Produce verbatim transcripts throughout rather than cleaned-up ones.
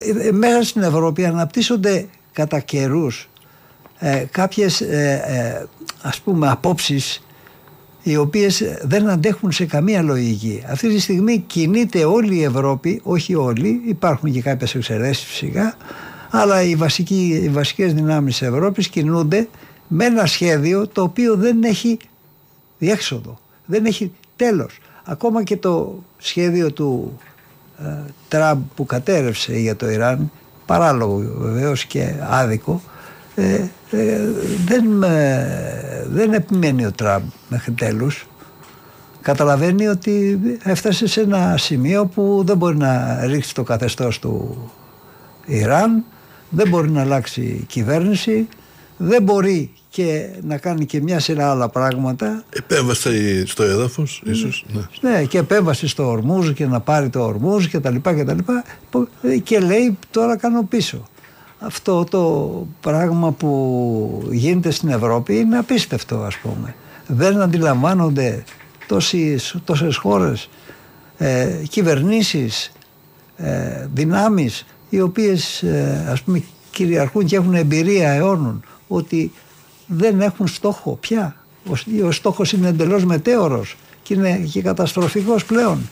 Ε, μέσα στην Ευρώπη αναπτύσσονται κατά καιρούς ε, κάποιες ε, ε, ας πούμε απόψεις οι οποίες δεν αντέχουν σε καμία λογική. Αυτή τη στιγμή κινείται όλη η Ευρώπη, όχι όλοι, υπάρχουν και κάποιες εξαιρέσεις φυσικά, αλλά οι, βασικοί, οι βασικές δυνάμεις της Ευρώπης κινούνται με ένα σχέδιο το οποίο δεν έχει διέξοδο, δεν έχει τέλος. Ακόμα και το σχέδιο του ε, Τραμπ που κατέρευσε για το Ιράν, παράλογο βεβαίως και άδικο, ε, ε, δεν, ε, δεν επιμένει ο Τραμπ μέχρι τέλους. Καταλαβαίνει ότι έφτασε σε ένα σημείο που δεν μπορεί να ρίξει το καθεστώς του Ιράν, δεν μπορεί να αλλάξει κυβέρνηση, δεν μπορεί και να κάνει και μια σειρά άλλα πράγματα. Επέμβασε στο έδαφος, ίσως. Ναι, ναι, και επέμβασε στο Ορμούζ και να πάρει το Ορμούζ και τα λοιπά και τα λοιπά, και λέει τώρα κάνω πίσω. Αυτό το πράγμα που γίνεται στην Ευρώπη είναι απίστευτο, ας πούμε. Δεν αντιλαμβάνονται τόσες, τόσες χώρες, ε, κυβερνήσεις, ε, δυνάμεις οι οποίες ε, ας πούμε κυριαρχούν και έχουν εμπειρία αιώνων, ότι δεν έχουν στόχο πια. Ο, ο στόχος είναι εντελώς μετέωρος και είναι και καταστροφικός πλέον.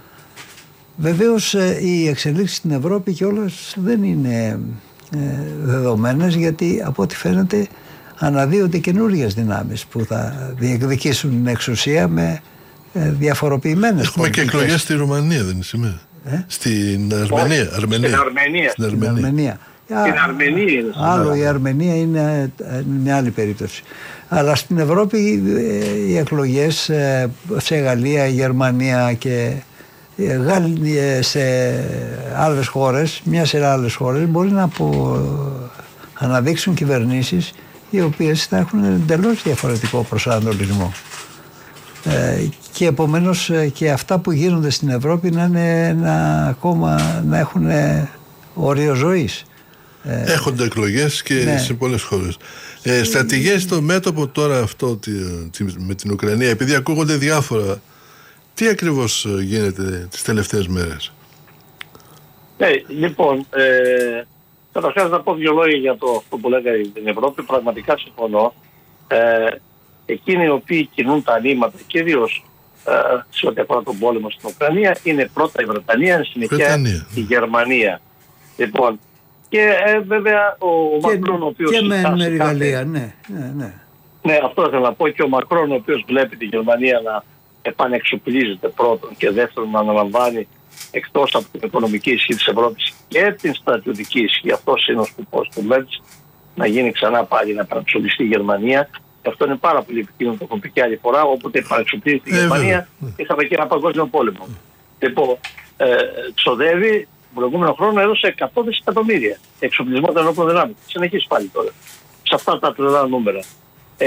Βεβαίως ε, οι εξελίξεις στην Ευρώπη κιόλας δεν είναι ε, δεδομένες, γιατί από ό,τι φαίνεται αναδύονται καινούριες δυνάμεις που θα διεκδικήσουν την εξουσία με ε, διαφοροποιημένες Έχουμε πολιτικές. Και εκλογές στη Ρουμανία, δεν είναι σήμερα. Ε? Στην Αρμενία. Αρμενία. Στην Αρμενία. Στην Αρμενία. Στην Αρμενία είναι. Άλλο η Αρμενία είναι μια άλλη περίπτωση. Αλλά στην Ευρώπη οι εκλογές σε Γαλλία, Γερμανία και σε άλλες χώρες, μια σειρά άλλες χώρες, μπορεί να απο... αναδείξουν κυβερνήσεις οι οποίες θα έχουν εντελώς διαφορετικό προσανατολισμό. Ε, και επομένως και αυτά που γίνονται στην Ευρώπη να είναι ένα, ακόμα να έχουν όριο ζωής. Έχονται εκλογές και ναι. σε πολλές χώρες. Ε, στρατηγές στο μέτωπο τώρα αυτό τη, τη, με την Ουκρανία, επειδή ακούγονται διάφορα, τι ακριβώς γίνεται τις τελευταίες μέρες? Ναι, λοιπόν, ε, καταρχάς να πω δύο λόγια για το αυτό που λέγανε την Ευρώπη. Πραγματικά συμφωνώ. Ε, εκείνοι οι οποίοι κινούν τα νήματα, κυρίως ε, σε ό,τι αφορά τον πόλεμο στην Ουκρανία, είναι πρώτα η Βρετανία, συνεχεία Βρετανία. η Γερμανία. Λοιπόν, και ε, βέβαια ο και, Μακρόν, ο οποίος... Και με, με εργαλεία, ναι, ναι, ναι. Ναι, αυτό ήθελα να πω. Και ο Μακρόν, ο οποίος βλέπει τη Γερμανία να επανεξοπλίζεται πρώτον και δεύτερον να αναλαμβάνει εκτός από την οικονομική ισχύ της Ευρώπης και την στρατιωτική ισχύ. Αυτός είναι ο σκοπός του Μέρτς, να γίνει ξανά πάλι να επανεξοπλιστεί η Γερμανία. Και αυτό είναι πάρα πολύ επικίνδυνο, το έχουμε πει και άλλη φορά. Όποτε επανεξοπλίζεται η Γερμανία, είχαμε και ένα παγκόσμιο πόλεμο. Λοιπόν, ε, ξοδεύει. Τον προηγούμενο χρόνο έδωσε εκατό δισεκατομμύρια εξοπλισμό των ενόπλων δυνάμεων. Συνεχίζει πάλι τώρα. Σε αυτά τα τρελά νούμερα. Ε,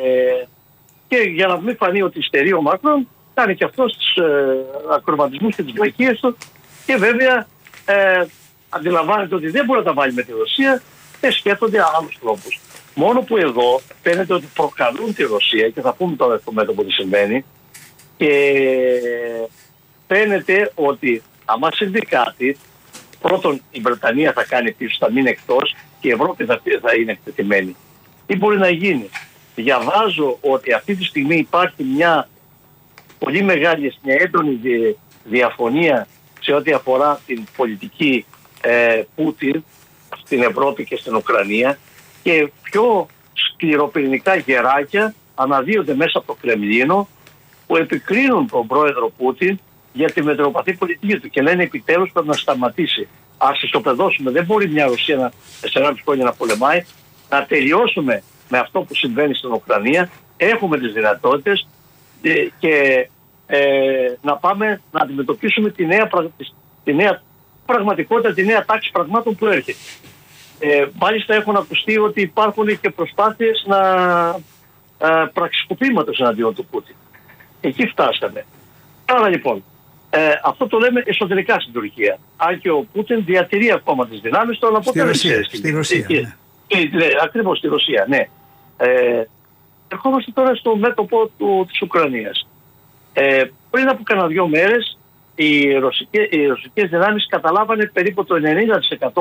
και για να μην φανεί ότι στερεί ο Μάκρον, κάνει και αυτό του ε, ακροβατισμούς και τις βλακίες του. Και βέβαια ε, αντιλαμβάνεται ότι δεν μπορεί να τα βάλει με τη Ρωσία και σκέφτονται άλλους τρόπους. Μόνο που εδώ φαίνεται ότι προκαλούν τη Ρωσία, και θα πούμε τώρα στο μέτωπο τι συμβαίνει, και φαίνεται ότι άμα συμβεί κάτι, πρώτον η Βρετανία θα κάνει πίσω, θα μείνει εκτός και η Ευρώπη θα, θα είναι εκτεθειμένη. Τι μπορεί να γίνει? Διαβάζω ότι αυτή τη στιγμή υπάρχει μια πολύ μεγάλη, μια έντονη διαφωνία σε ό,τι αφορά την πολιτική ε, Πούτιν στην Ευρώπη και στην Ουκρανία, και πιο σκληροπυρηνικά γεράκια αναδύονται μέσα από το Κρεμλίνο που επικρίνουν τον πρόεδρο Πούτιν για τη μετριοπαθή πολιτική του και λένε επιτέλους πρέπει να σταματήσει. Ας ισοπεδώσουμε, δεν μπορεί μια Ρωσία να τεσσεράμισι χρόνια να πολεμάει, να τελειώσουμε με αυτό που συμβαίνει στην Ουκρανία, έχουμε τις δυνατότητες ε, και ε, να πάμε να αντιμετωπίσουμε τη νέα, τη νέα πραγματικότητα, τη νέα τάξη πραγμάτων που έρχεται. Ε, μάλιστα έχουν ακουστεί ότι υπάρχουν και προσπάθειες να ε, πραξικοπήματος εναντίον του Πούτιν. Εκεί φτάσαμε. Άρα λοιπόν, ε, αυτό το λέμε εσωτερικά στην Τουρκία. Αν και ο Πούτιν διατηρεί ακόμα τις δυνάμεις του, αλλά ποτέ δεν ξέρει. Στη Ρωσία. Ναι. Ε, ναι, ακριβώς στη Ρωσία, ναι. Ε, ερχόμαστε τώρα στο μέτωπο του, της Ουκρανίας. Ε, πριν από κανένα δυο μέρες οι ρωσικές, οι ρωσικές δυνάμεις καταλάβανε περίπου το ενενήντα τοις εκατό